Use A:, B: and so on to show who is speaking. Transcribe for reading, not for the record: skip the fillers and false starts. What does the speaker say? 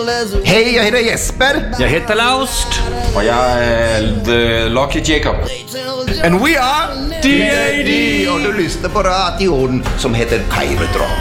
A: Hej, jag heter Jesper.
B: Jag heter Laust.
C: Och jag är The Lucky Jacob.
A: And we are
B: D.A.D.
A: Och du lyssnar på radion som heter Kairodrom.